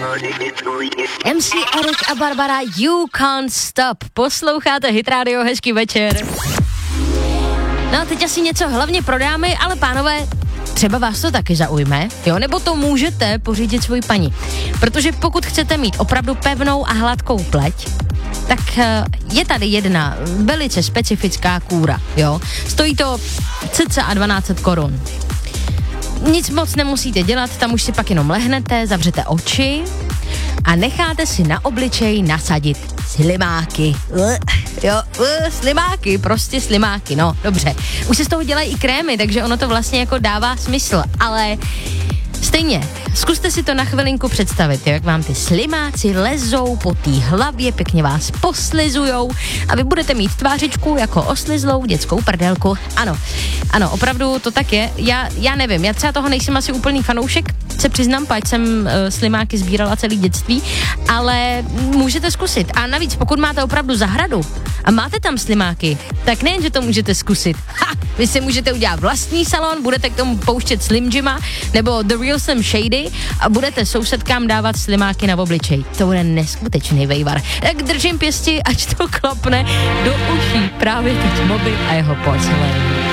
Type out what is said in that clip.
MC Erik a Barbara, You Can't Stop. Posloucháte Hit Radio, hezký večer. No a teď asi něco hlavně prodáme, ale pánové, třeba vás to taky zaujme, jo, nebo to můžete pořídit svoji paní. Protože pokud chcete mít opravdu pevnou a hladkou pleť, tak je tady jedna velice specifická kůra, jo. Stojí to cca 1200 korun. Nic moc nemusíte dělat, tam už si pak jenom lehnete, zavřete oči a necháte si na obličej nasadit slimáky. Slimáky, prostě slimáky, no, dobře. Už se z toho dělají i krémy, takže ono to vlastně jako dává smysl, ale stejně, zkuste si to na chvilinku představit, jak vám ty slimáci lezou po té hlavě, pěkně vás poslizujou a vy budete mít tvářičku jako oslizlou dětskou prdelku. Ano, opravdu to tak je. Já nevím, já třeba toho nejsem asi úplný fanoušek, se přiznám, pač jsem slimáky sbírala celý dětství, ale můžete zkusit. A navíc, pokud máte opravdu zahradu a máte tam slimáky, tak nejen, že to můžete zkusit. Vy si můžete udělat vlastní salon, budete k tomu pouštět Slim Jima nebo The Real Slim Shady a budete sousedkám dávat slimáky na obličej. To bude neskutečný vejvar. Tak držím pěsti, ať to klopne do uší právě teď mobil a jeho porcelán.